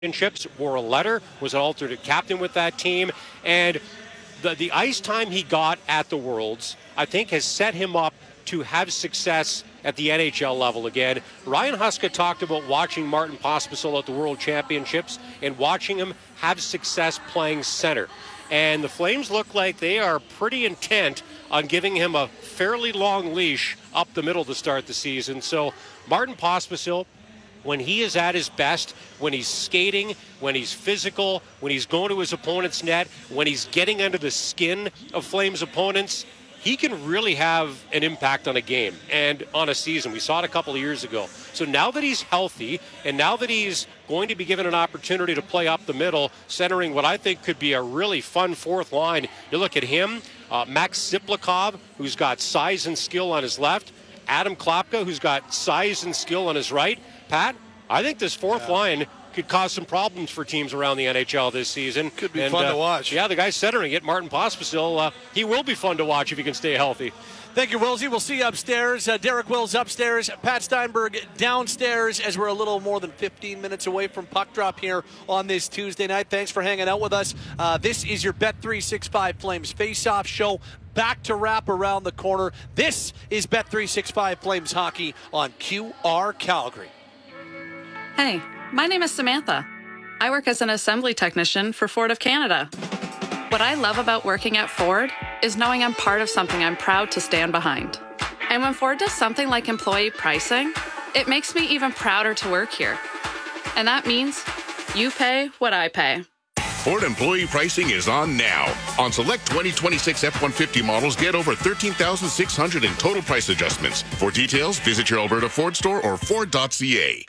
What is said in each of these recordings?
championships, wore a letter, was an alternate captain with that team, and the ice time he got at the Worlds, I think, has set him up to have success at the NHL level again. Ryan Huska talked about watching Martin Pospisil at the World Championships and watching him have success playing center. And the Flames look like they are pretty intent on giving him a fairly long leash up the middle to start the season. So Martin Pospisil, when he is at his best, when he's skating, when he's physical, when he's going to his opponent's net, when he's getting under the skin of Flames opponents, he can really have an impact on a game and on a season. We saw it a couple of years ago. So now that he's healthy and now that he's going to be given an opportunity to play up the middle, centering what I think could be a really fun fourth line, you look at him, Max Ziplikov, who's got size and skill on his left, Adam Klapka, who's got size and skill on his right. Pat, I think this fourth line could cause some problems for teams around the NHL this season. Could be fun to watch. Yeah, the guy centering it, Martin Pospisil, he will be fun to watch if he can stay healthy. Thank you, Wilsey. We'll see you upstairs. Derek Wills upstairs, Pat Steinberg downstairs as we're a little more than 15 minutes away from puck drop here on this Tuesday night. Thanks for hanging out with us. This is your Bet365 Flames Face-Off show. Back to wrap around the corner. This is Bet365 Flames Hockey on QR Calgary. Hey, my name is Samantha. I work as an assembly technician for Ford of Canada. What I love about working at Ford is knowing I'm part of something I'm proud to stand behind. And when Ford does something like employee pricing, it makes me even prouder to work here. And that means you pay what I pay. Ford employee pricing is on now. On select 2026 F-150 models, get over $13,600 in total price adjustments. For details, visit your Alberta Ford store or Ford.ca.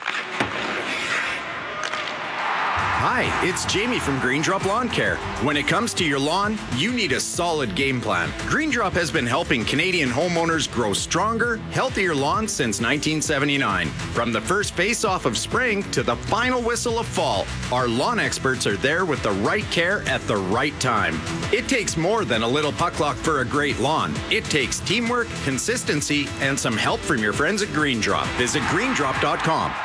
Hi, it's Jamie from Green Drop Lawn Care. When it comes to your lawn, you need a solid game plan. Green Drop has been helping Canadian homeowners grow stronger, healthier lawns since 1979. From the first face-off of spring to the final whistle of fall, our lawn experts are there with the right care at the right time. It takes more than a little puck luck for a great lawn. It takes teamwork, consistency, and some help from your friends at Green Drop. Visit greendrop.com.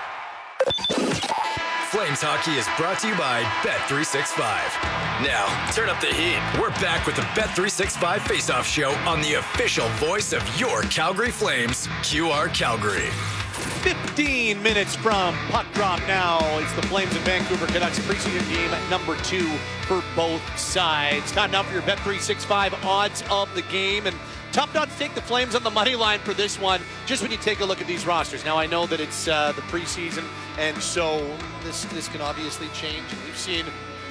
Flames Hockey is brought to you by Bet365. Now, turn up the heat. We're back with the Bet365 Face-Off Show on the official voice of your Calgary Flames, QR Calgary. 15 minutes from puck drop now. It's the Flames and Vancouver Canucks preseason game at number 2 for both sides. Time now for your Bet365 odds of the game. And tough not to take the Flames on the money line for this one, just when you take a look at these rosters. Now, I know that it's the preseason, and so this can obviously change. We've seen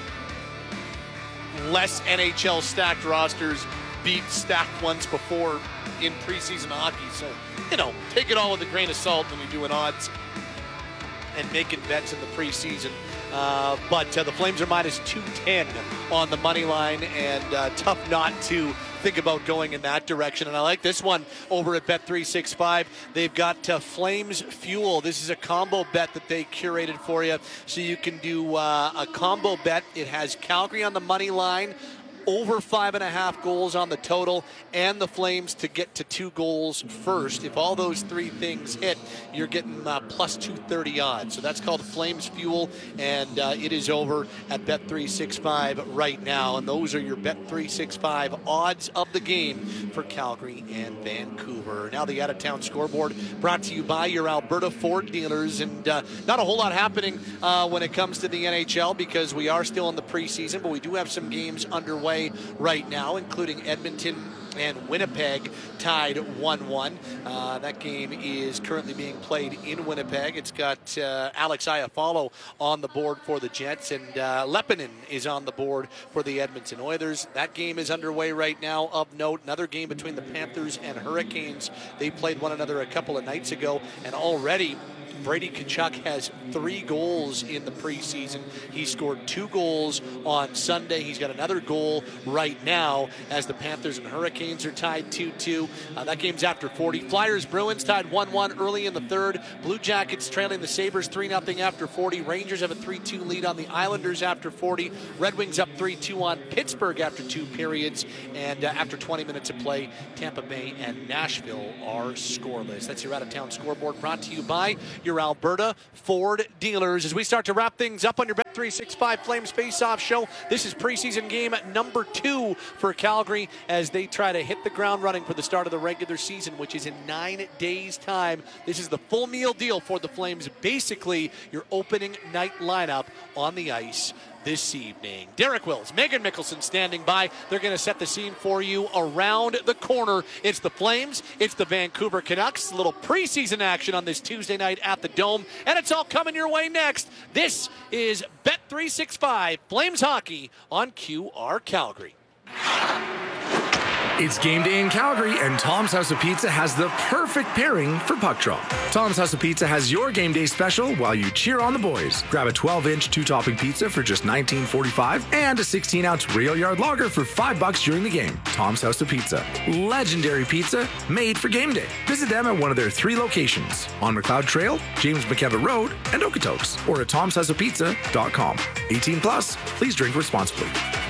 less NHL stacked rosters beat stacked ones before in preseason hockey. So, take it all with a grain of salt when you're doing odds and making bets in the preseason. But the Flames are minus 210 on the money line, and tough not to think about going in that direction. And I like this one over at Bet365. They've got Flames Fuel. This is a combo bet that they curated for you. So you can do a combo bet. It has Calgary on the money line, over 5.5 goals on the total, and the Flames to get to 2 goals first. If all those three things hit, you're getting plus 230 odds. So that's called Flames Fuel, and it is over at Bet365 right now. And those are your Bet365 odds of the game for Calgary and Vancouver. Now the out-of-town scoreboard brought to you by your Alberta Ford dealers. And not a whole lot happening when it comes to the NHL because we are still in the preseason, but we do have some games underway right now, including Edmonton and Winnipeg tied 1-1. That game is currently being played in Winnipeg. It's got Alex Iafallo on the board for the Jets, and Lepinen is on the board for the Edmonton Oilers. That game is underway right now. Of note, another game between the Panthers and Hurricanes. They played one another a couple of nights ago, and already Brady Tkachuk has 3 goals in the preseason. He scored 2 goals on Sunday. He's got another goal right now as the Panthers and Hurricanes are tied 2-2. That game's after 40. Flyers Bruins tied 1-1 early in the third. Blue Jackets trailing the Sabres 3-0 after 40. Rangers have a 3-2 lead on the Islanders after 40. Red Wings up 3-2 on Pittsburgh after 2 periods. And after 20 minutes of play, Tampa Bay and Nashville are scoreless. That's your out-of-town scoreboard brought to you by your your Alberta Ford dealers. As we start to wrap things up on your Bet365 Flames Face-Off show, this is preseason game number 2 for Calgary as they try to hit the ground running for the start of the regular season, which is in 9 days' time. This is the full meal deal for the Flames. Basically, your opening night lineup on the ice this evening. Derek Wills, Megan Mickelson standing by. They're going to set the scene for you around the corner. It's the Flames. It's the Vancouver Canucks. A little preseason action on this Tuesday night at the Dome. And it's all coming your way next. This is Bet365 Flames Hockey on QR Calgary. It's game day in Calgary, and Tom's House of Pizza has the perfect pairing for puck drop. Tom's House of Pizza has your game day special while you cheer on the boys. Grab a 12-inch 2-topping pizza for just $19.45 and a 16-ounce Rail Yard Lager for $5 during the game. Tom's House of Pizza. Legendary pizza made for game day. Visit them at one of their 3 locations on McLeod Trail, James McKenna Road, and Okotoks, or at tomshouseofpizza.com. 18 plus, please drink responsibly.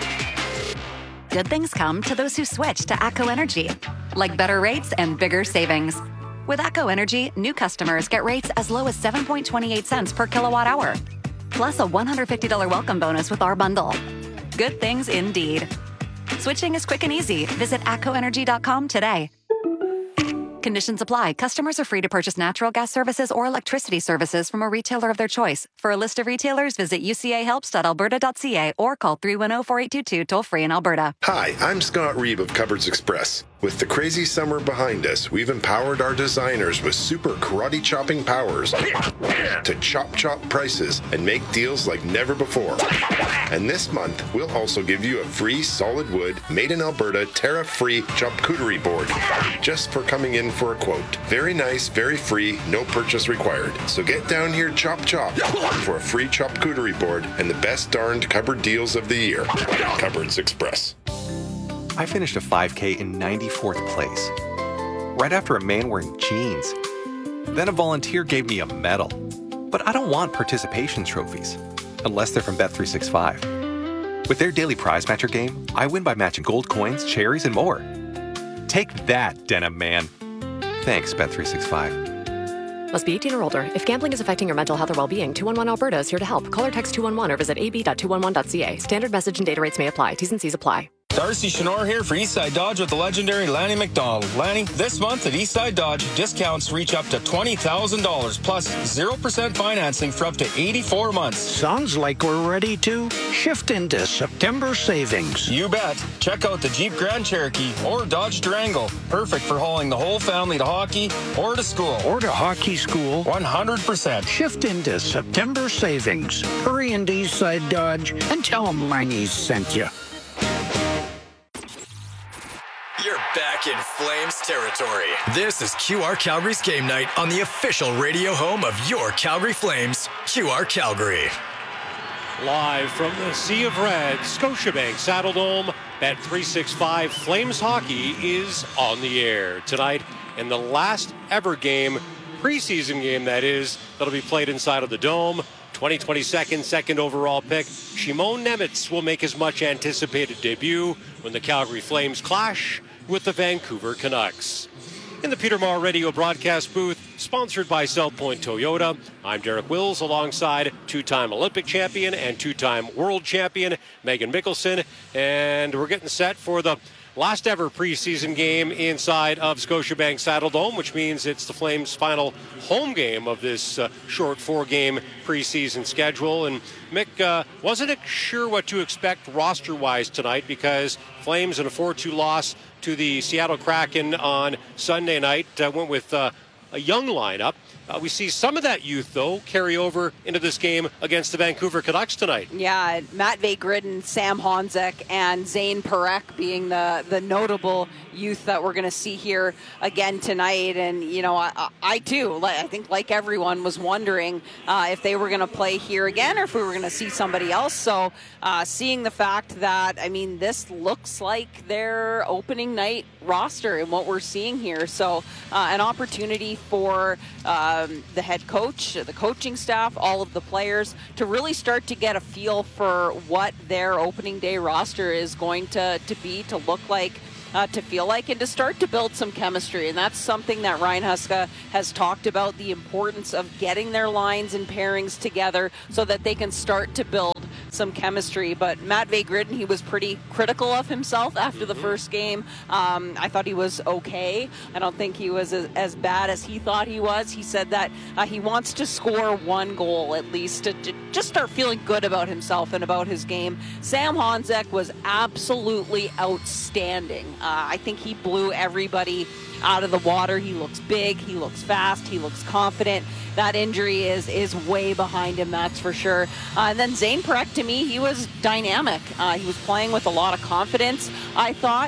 Good things come to those who switch to ACO Energy, like better rates and bigger savings. With ACO Energy, new customers get rates as low as 7.28 cents per kilowatt hour, plus a $150 welcome bonus with our bundle. Good things indeed. Switching is quick and easy. Visit ACOenergy.com today. Conditions apply. Customers are free to purchase natural gas services or electricity services from a retailer of their choice. For a list of retailers, visit ucahelps.alberta.ca or call 310-4822 toll-free in Alberta. Hi, I'm Scott Reeb of Cupboards Express. With the crazy summer behind us, we've empowered our designers with super karate chopping powers to chop prices and make deals like never before. And this month, we'll also give you a free solid wood, made in Alberta, tariff-free charcuterie board, just for coming in for a quote. Very nice, very free, no purchase required. So get down here, chop for a free charcuterie board and the best darned cupboard deals of the year. Cupboards Express. I finished a 5K in 94th place, right after a man wearing jeans. Then a volunteer gave me a medal. But I don't want participation trophies, unless they're from Bet365. With their daily prize matcher game, I win by matching gold coins, cherries, and more. Take that, Denim Man. Thanks, Bet365. Must be 18 or older. If gambling is affecting your mental health or well-being, 211 Alberta is here to help. Call or text 211 or visit ab.211.ca. Standard message and data rates may apply. T's and C's apply. Darcy Chenor here for Eastside Dodge with the legendary Lanny McDonald. Lanny, this month at Eastside Dodge, discounts reach up to $20,000 plus 0% financing for up to 84 months. Sounds like we're ready to shift into September savings. You bet. Check out the Jeep Grand Cherokee or Dodge Durango. Perfect for hauling the whole family to hockey or to school. Or to hockey school. 100%. Shift into September savings. Hurry into Eastside Dodge and tell them Lanny's sent you. You're back in Flames territory. This is QR Calgary's game night on the official radio home of your Calgary Flames, QR Calgary. Live from the Sea of Red, Scotiabank Saddledome, Bet365 Flames Hockey is on the air tonight in the last ever game, preseason game that is, that'll be played inside of the Dome. 2022 second overall pick, Shimon Nemitz will make his much anticipated debut when the Calgary Flames clash with the Vancouver Canucks. In the Peter Maher Radio broadcast booth, sponsored by South Point Toyota, I'm Derek Wills alongside two-time Olympic champion and two-time world champion Megan Mickelson, and we're getting set for the last ever preseason game inside of Scotiabank Saddledome, which means it's the Flames' final home game of this short 4-game preseason schedule. And Mick, wasn't sure what to expect roster-wise tonight because Flames in a 4-2 loss to the Seattle Kraken on Sunday night went with a young lineup. We see some of that youth, though, carry over into this game against the Vancouver Canucks tonight. Yeah, Matvei Gridin, Sam Honzek, and Zane Parekh being the notable youth that we're going to see here again tonight. And, you know, I too, I think like everyone, was wondering if they were going to play here again or if we were going to see somebody else. So seeing the fact that, I mean, this looks like their opening night roster and what we're seeing here. So an opportunity for the head coach, the coaching staff, all of the players to really start to get a feel for what their opening day roster is going to be, to look like to feel like and to start to build some chemistry. And that's something that Ryan Huska has talked about, the importance of getting their lines and pairings together so that they can start to build some chemistry. But Matt Vegridden, he was pretty critical of himself after the first game. I thought he was okay. I don't think he was as bad as he thought he was. He said that he wants to score one goal at least to just start feeling good about himself and about his game. Sam Honzek was absolutely outstanding. I think he blew everybody out of the water. He looks big, he looks fast, he looks confident. That injury is way behind him, that's for sure. And then Zane Parekh, to me, he was dynamic. He was playing with a lot of confidence, I thought.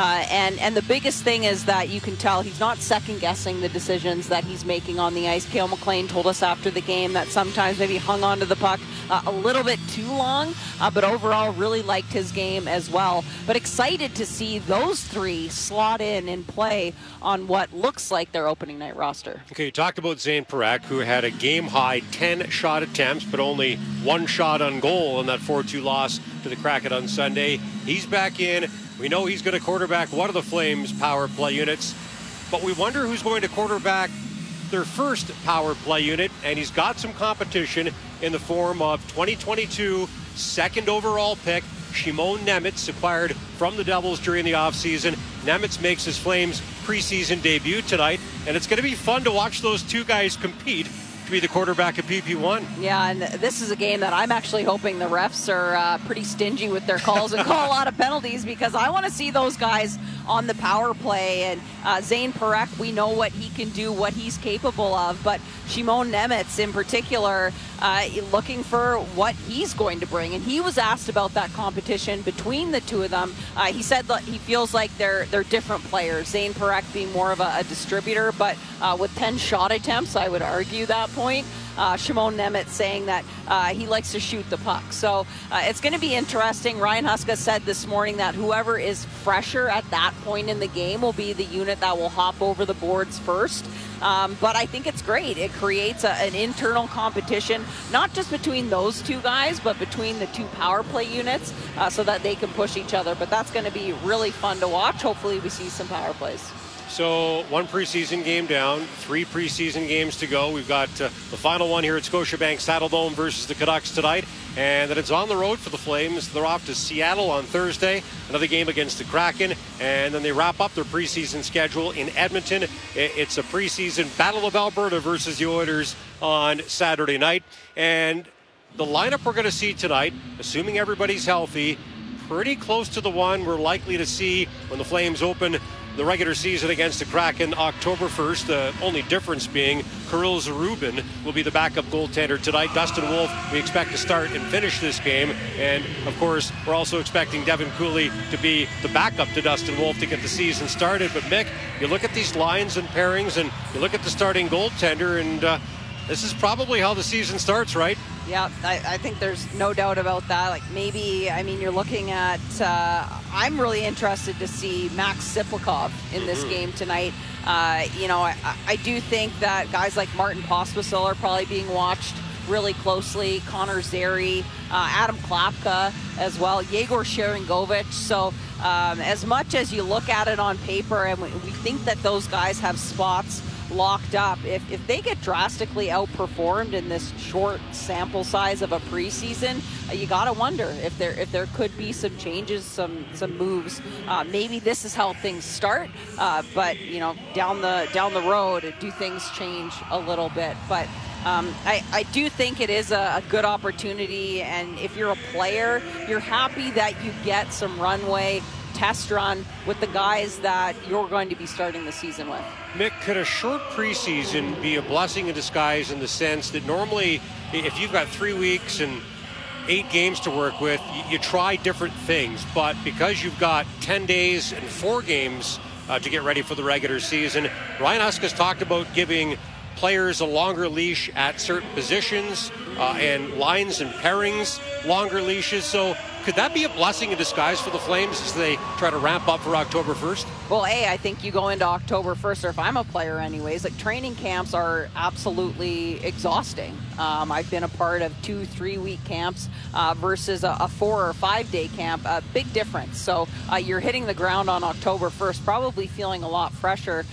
And the biggest thing is that you can tell he's not second-guessing the decisions that he's making on the ice. Cale McLean told us after the game that sometimes maybe hung onto the puck a little bit too long, but overall really liked his game as well. But excited to see those three slot in and play on what looks like their opening night roster. Okay, you talked about Zane Parekh, who had a game-high 10 shot attempts, but only one shot on goal in that 4-2 loss to the Kraken on Sunday. He's back in. We know he's going to quarterback one of the Flames' power play units, but we wonder who's going to quarterback their first power play unit, and he's got some competition in the form of 2022 second overall pick, Shimon Nemitz, acquired from the Devils during the offseason. Nemitz makes his Flames preseason debut tonight, and it's going to be fun to watch those two guys compete to be the quarterback of PP1. Yeah, and this is a game that I'm actually hoping the refs are pretty stingy with their calls and call a lot of penalties, because I want to see those guys on the power play. And Zane Parekh, we know what he can do, what he's capable of, but Shimon Nemitz in particular, looking for what he's going to bring. And he was asked about that competition between the two of them. He said that he feels like they're different players. Zane Parekh being more of a distributor, but with 10 shot attempts, I would argue that point. Shimon Nemitz saying that he likes to shoot the puck. So it's going to be interesting. Ryan Huska said this morning that whoever is fresher at that point in the game will be the unit that will hop over the boards first. But I think it's great. It creates an internal competition, not just between those two guys, but between the two power play units so that they can push each other. But that's going to be really fun to watch. Hopefully we see some power plays. So one preseason game down, 3 preseason games to go. We've got the final one here at Scotiabank Saddledome versus the Canucks tonight. And then it's on the road for the Flames. They're off to Seattle on Thursday, another game against the Kraken. And then they wrap up their preseason schedule in Edmonton. It's a preseason Battle of Alberta versus the Oilers on Saturday night. And the lineup we're going to see tonight, assuming everybody's healthy, pretty close to the one we're likely to see when the Flames open the regular season against the Kraken October 1st. The only difference being Kirill Zarubin will be the backup goaltender tonight. Dustin Wolf, we expect to start and finish this game. And, of course, we're also expecting Devin Cooley to be the backup to Dustin Wolf to get the season started. But, Mick, you look at these lines and pairings and you look at the starting goaltender, and this is probably how the season starts, right? Yeah, I think there's no doubt about that. Like maybe, I mean, you're looking at, I'm really interested to see Max Siplikov in this game tonight. You know, I do think that guys like Martin Pospisil are probably being watched really closely. Connor Zary, Adam Klapka as well, Yegor Sharangovich. So as much as you look at it on paper and we think that those guys have spots locked up, if they get drastically outperformed in this short sample size of a preseason, you gotta wonder if there could be some changes, some moves. Maybe this is how things start, but you know, down the road, do things change a little bit? But I do think it is a good opportunity, and if you're a player, you're happy that you get some runway, test run with the guys that you're going to be starting the season with. Mick, could a short preseason be a blessing in disguise in the sense that normally if you've got 3 weeks and 8 games to work with, you try different things, but because you've got 10 days and 4 games to get ready for the regular season, Ryan Huska's talked about giving players a longer leash at certain positions and lines and pairings, longer leashes. So Could that be a blessing in disguise for the Flames as they try to ramp up for October 1st? Well, I think you go into October 1st, or if I'm a player anyways, like training camps are absolutely exhausting. I've been a part of 2-3 week camps versus a 4 or 5 day camp. A big difference. So you're hitting the ground on October 1st, probably feeling a lot fresher.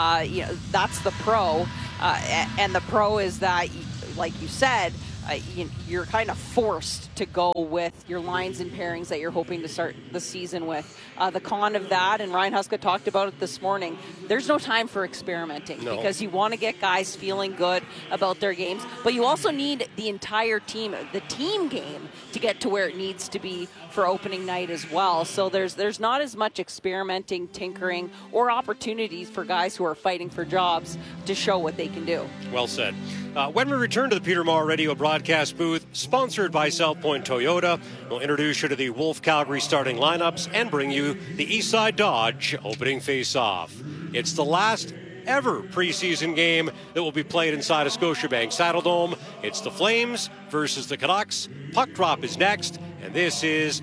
That's the pro. And the pro is that, like you said, you're kind of forced to go with your lines and pairings that you're hoping to start the season with. The con of that, and Ryan Huska talked about it this morning, there's no time for experimenting because you want to get guys feeling good about their games, but you also need the entire team, the team game, to get to where it needs to be for opening night as well. So there's not as much experimenting, tinkering, or opportunities for guys who are fighting for jobs to show what they can do. Well said. When we return to the Peter Maher Radio broadcast booth, sponsored by South Point Toyota, we'll introduce you to the Wolf Calgary starting lineups and bring you the Eastside Dodge opening face-off. It's the last ever preseason game that will be played inside of Scotiabank Saddledome. It's the Flames versus the Canucks. Puck drop is next, and this is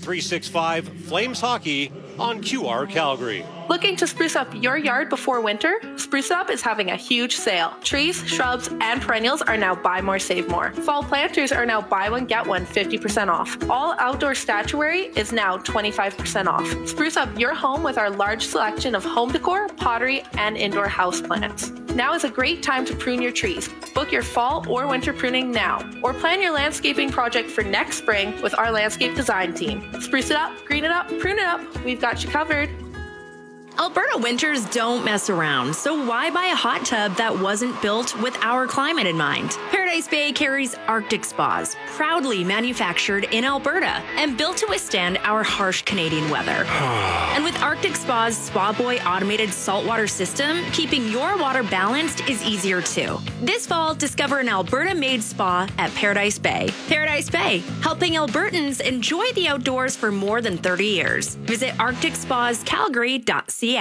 Bet365 Flames Hockey on QR Calgary. Looking to spruce up your yard before winter? Spruce Up is having a huge sale. Trees, shrubs, and perennials are now buy more, save more. Fall planters are now buy one, get one 50% off. All outdoor statuary is now 25% off. Spruce up your home with our large selection of home decor, pottery, and indoor house plants. Now is a great time to prune your trees. Book your fall or winter pruning now, or plan your landscaping project for next spring with our landscape design team. Spruce it up, green it up, prune it up. We've got you covered. Alberta winters don't mess around, so why buy a hot tub that wasn't built with our climate in mind? Paradise Bay carries Arctic Spas, proudly manufactured in Alberta and built to withstand our harsh Canadian weather. And with Arctic Spa's Spa Boy automated saltwater system, keeping your water balanced is easier too. This fall, discover an Alberta-made spa at Paradise Bay. Paradise Bay, helping Albertans enjoy the outdoors for more than 30 years. Visit arcticspascalgary.ca.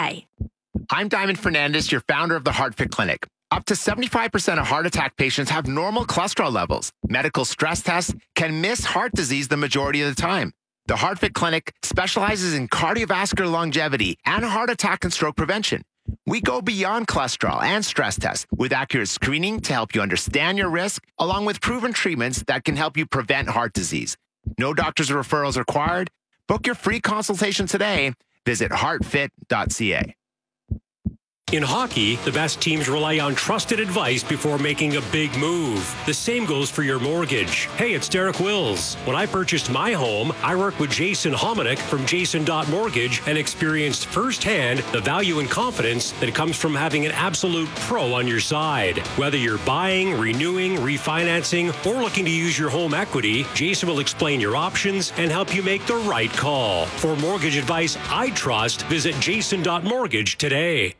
I'm Diamond Fernandez, your founder of the HeartFit Clinic. Up to 75% of heart attack patients have normal cholesterol levels. Medical stress tests can miss heart disease the majority of the time. The HeartFit Clinic specializes in cardiovascular longevity and heart attack and stroke prevention. We go beyond cholesterol and stress tests with accurate screening to help you understand your risk, along with proven treatments that can help you prevent heart disease. No doctors or referrals required. Book your free consultation today. Visit heartfit.ca. In hockey, the best teams rely on trusted advice before making a big move. The same goes for your mortgage. Hey, it's Derek Wills. When I purchased my home, I worked with Jason Hominick from Jason.Mortgage and experienced firsthand the value and confidence that comes from having an absolute pro on your side. Whether you're buying, renewing, refinancing, or looking to use your home equity, Jason will explain your options and help you make the right call. For mortgage advice I trust, visit Jason.Mortgage today.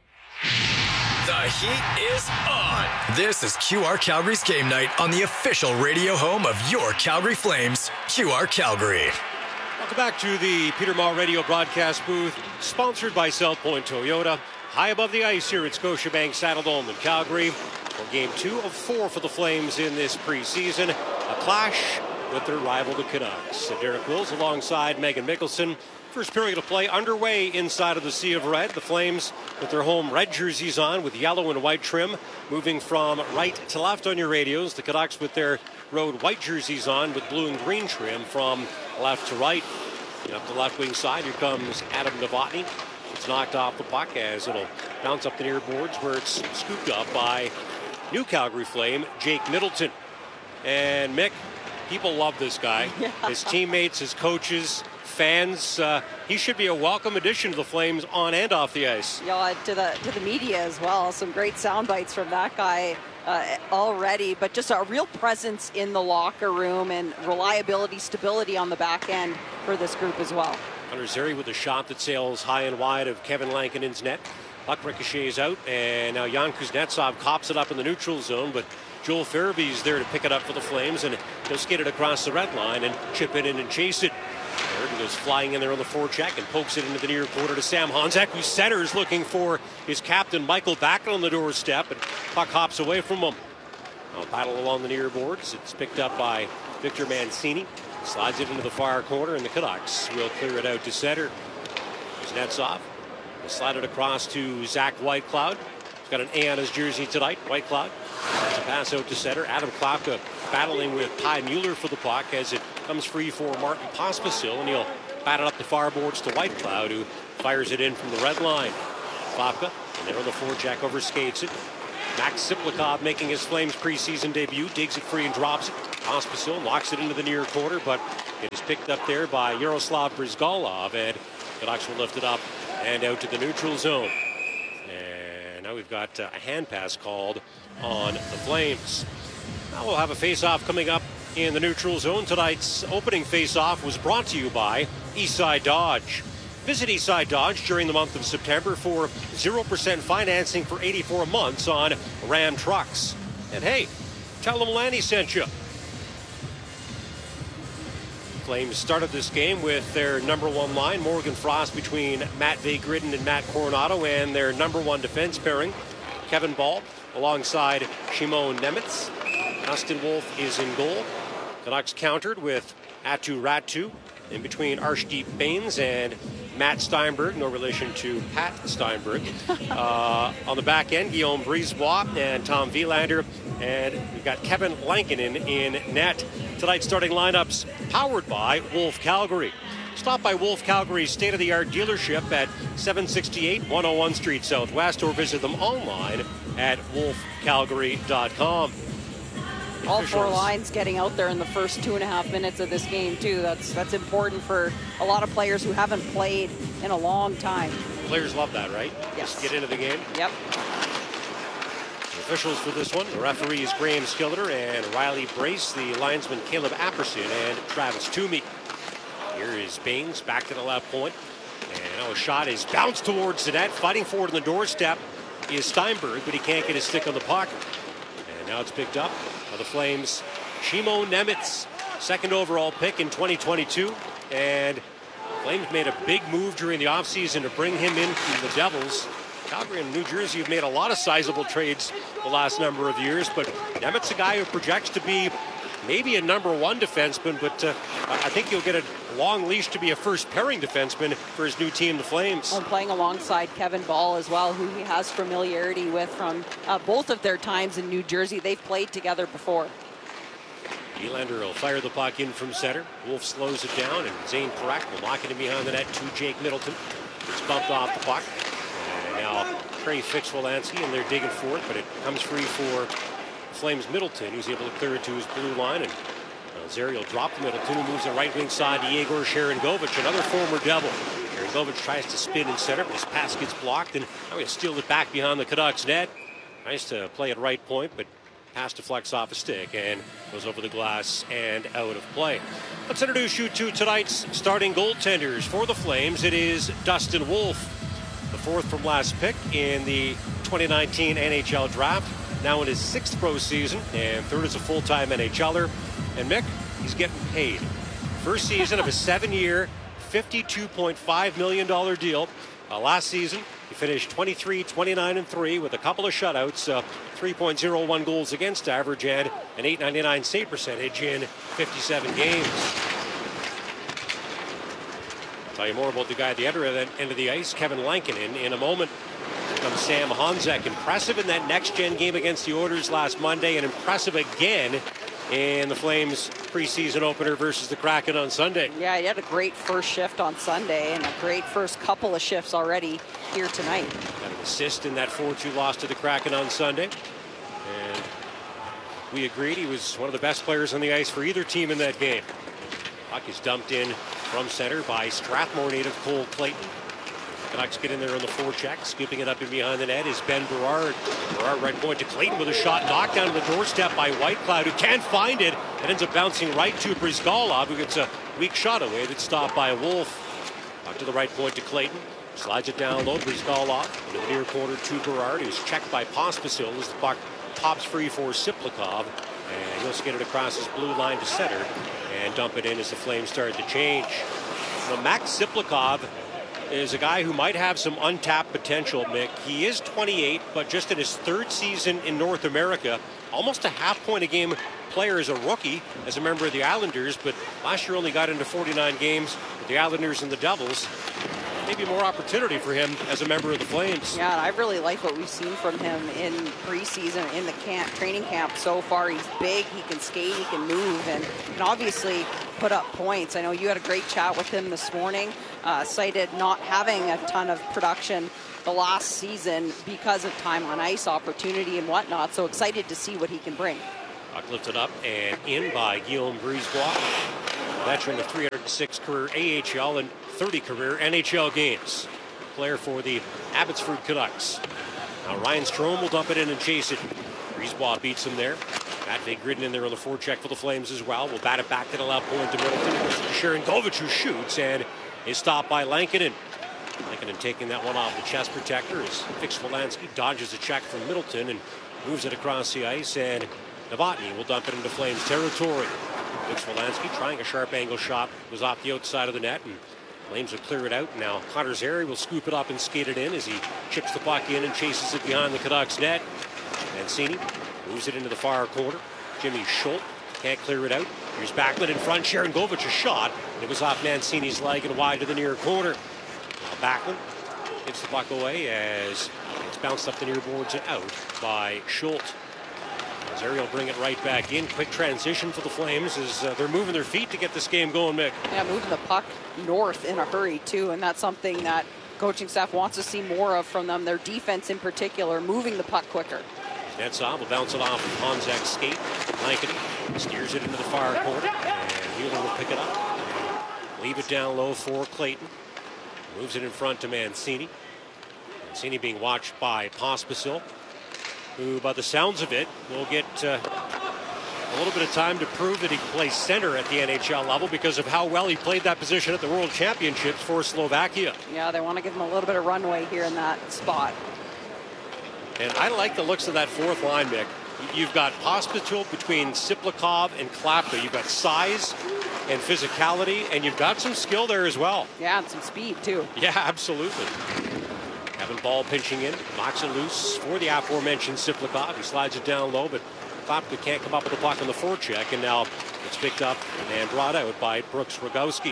The heat is on. This is QR Calgary's game night on the official radio home of your Calgary Flames, QR Calgary. Welcome back to the Peter Maher Radio broadcast booth, sponsored by South Point Toyota. High above the ice here at Scotiabank Saddledome in Calgary for Game 2 of 4 for the Flames in this preseason. A clash with their rival, the Canucks. Derek Wills alongside Megan Mickelson. First period of play underway inside of the Sea of Red. The Flames with their home red jerseys on with yellow and white trim. Moving from right to left on your radios. The Canucks with their road white jerseys on with blue and green trim from left to right. And up the left wing side, here comes Adam Novotny. It's knocked off the puck as it'll bounce up the near boards where it's scooped up by new Calgary Flame, Jake Middleton. And Mick, people love this guy. Yeah. His teammates, his coaches, fans, he should be a welcome addition to the Flames on and off the ice. Yeah, to the media as well. Some great sound bites from that guy already, but just a real presence in the locker room and reliability, stability on the back end for this group as well. Hunter Zeri with a shot that sails high and wide of Kevin Lankinen's net. Puck ricochets out, and now Jan Kuznetsov cops it up in the neutral zone, but Joel Farabee's there to pick it up for the Flames, and he'll skate it across the red line and chip it in and chase it. Sheridan goes flying in there on the forecheck and pokes it into the near quarter to Sam Honzek, who centers looking for his captain Michael Backlund on the doorstep, and puck hops away from him. Now battle along the near boards. It's picked up by Victor Mancini. Slides it into the far corner, and the Canucks will clear it out to center. Kuznetsov will slide it across to Zach Whitecloud. He's got an A on his jersey tonight. Whitecloud. That's a pass out to center. Adam Klapka battling with Ty Mueller for the puck as it comes free for Martin Pospisil, and he'll bat it up the far boards to Whitecloud, who fires it in from the red line. Klapka, and there on the forecheck, overskates it. Max Siplikov making his Flames preseason debut, digs it free and drops it. Pospisil knocks it into the near corner, but it is picked up there by Yaroslav Brizgalov, and the Canucks will lift it up and out to the neutral zone. And now we've got a hand pass called on the Flames. Now we'll have a face-off coming up in the neutral zone. Tonight's opening face-off was brought to you by Eastside Dodge. Visit Eastside Dodge during the month of September for 0% financing for 84 months on Ram trucks. And hey, tell them Lanny sent you. Flames started this game with their number one line, Morgan Frost between Matt Vagridden and Matt Coronado, and their number one defense pairing, Kevin Ball alongside Shimon Nemitz. Dustin Wolf is in goal. Canucks countered with Atu Ratu in between Arshdeep Bains and Matt Steinberg, no relation to Pat Steinberg. On the back end, Guillaume Brisebois and Tom Wielander. And we've got Kevin Lankinen in net. Tonight's starting lineups powered by Wolf Calgary. Stop by Wolf Calgary's state-of-the-art dealership at 768 101 Street Southwest, or visit them online at wolfcalgary.com. All four lines getting out there in the first 2.5 minutes of this game, too. That's important for a lot of players who haven't played in a long time. Players love that, right? Yes. Just get into the game. Yep. The officials for this one, the referees Graham Skilleter and Riley Brace, the linesman Caleb Apperson and Travis Toomey. Here is Baines back to the left point. And now a shot is bounced towards the net. Fighting forward on the doorstep is Steinberg, but he can't get his stick on the puck. And now it's picked up by the Flames. Shimon Nemitz, second overall pick in 2022. And Flames made a big move during the offseason to bring him in from the Devils. Calgary and New Jersey have made a lot of sizable trades the last number of years, but Nemitz, a guy who projects to be maybe a number one defenseman, but I think he'll get a long leash to be a first pairing defenseman for his new team, the Flames. And playing alongside Kevin Ball as well, who he has familiarity with from both of their times in New Jersey. They've played together before. Wielander will fire the puck in from center. Wolf slows it down, and Zane Parekh will knock it in behind the net to Jake Middleton. It's bumped off the puck. And now Trey Fix-Wolansky, and they're digging for it, but it comes free for Flames Middleton, who's able to clear it to his blue line. And Zary will drop the Middleton, who moves the right wing side to Yegor Sharangovich, another former Devil. Sharangovich tries to spin in center, but his pass gets blocked, and now he'll steal it back behind the Canucks net. Nice to play at right point, but pass deflects off a stick and goes over the glass and out of play. Let's introduce you to tonight's starting goaltenders for the Flames. It is Dustin Wolf, the fourth from last pick in the 2019 NHL draft, now in his sixth pro season and third as a full-time NHLer. And Mick, he's getting paid. First season of a 7-year, $52.5 million deal. Last season, he finished 23, 29, and 3 with a couple of shutouts, 3.01 goals against average, and an .899 save percentage in 57 games. I'll tell you more about the guy at the other end of the ice, Kevin Lankinen, in a moment. Here comes Sam Honzek, impressive in that next-gen game against the Oilers last Monday, and impressive again in the Flames preseason opener versus the Kraken on Sunday. Yeah, he had a great first shift on Sunday and a great first couple of shifts already here tonight. Got an assist in that 4-2 loss to the Kraken on Sunday. And we agreed he was one of the best players on the ice for either team in that game. Puck is dumped in from center by Strathmore native Cole Clayton. Canucks get in there on the forecheck. Scooping it up in behind the net is Ben Berard. Berard right point to Clayton with a shot knocked down to the doorstep by Whitecloud, who can't find it and ends up bouncing right to Brizgalov, who gets a weak shot away that's stopped by Wolf. Back to the right point to Clayton. Slides it down low. Brizgalov into the near corner to Berard, who's checked by Pospisil as the puck pops free for Siplikov. And he'll skate it across his blue line to center and dump it in as the Flames start to change. Now, Max Siplikov is a guy who might have some untapped potential, Mick. He is 28, but just in his third season in North America, almost a half point a game player as a rookie, as a member of the Islanders, but last year only got into 49 games with the Islanders and the Devils. Maybe more opportunity for him as a member of the Flames. Yeah, and I really like what we've seen from him in preseason, in the training camp so far. He's big, he can skate, he can move, and can obviously put up points. I know you had a great chat with him this morning, cited not having a ton of production the last season because of time on ice, opportunity and whatnot, so excited to see what he can bring. Puck lifted up and in by Guillaume Brisebois, veteran of 306 career AHL and 30 career NHL games. Player for the Abbotsford Canucks. Now Ryan Strome will dump it in and chase it. Brisebois beats him there. Matt Vigridden in there on the forecheck for the Flames as well. We'll bat it back to the left point to Middleton. It goes to Sharangovich, who shoots and is stopped by Lankinen. Lankinen taking that one off the chest protector as Fix-Wolansky dodges a check from Middleton and moves it across the ice, and Novotny will dump it into Flames territory. Fix-Wolansky trying a sharp angle shot, was off the outside of the net, and Flames will clear it out. Now Connor Zary will scoop it up and skate it in as he chips the puck in and chases it behind the Canucks net. Mancini moves it into the far corner. Jimmy Schultz can't clear it out. Here's Backlund in front. Sharangovich a shot. It was off Mancini's leg and wide to the near corner. Backlund gets the puck away as it's bounced up the near boards and out by Schultz. Zary will bring it right back in. Quick transition for the Flames as they're moving their feet to get this game going, Mick. Yeah, moving the puck north in a hurry, too, and that's something that coaching staff wants to see more of from them. Their defense in particular, moving the puck quicker. Kuznetsov will bounce it off of Honzek's skate. Lankinen steers it into the far corner, and Wheeler will pick it up. Leave it down low for Clayton. Moves it in front to Mancini. Mancini being watched by Pospisil, who, by the sounds of it, will get a little bit of time to prove that he plays center at the NHL level because of how well he played that position at the World Championships for Slovakia. Yeah, they want to give him a little bit of runway here in that spot. And I like the looks of that fourth line, Mick. You've got Pospisil between Siplikov and Klapka. You've got size and physicality, and you've got some skill there as well. Yeah, and some speed, too. Yeah, absolutely. Kevin Ball pinching in, knocks it loose for the aforementioned Siplikov. He slides it down low, but Klapka can't come up with the puck on the forecheck, and now it's picked up and brought out by Brooks Rogowski.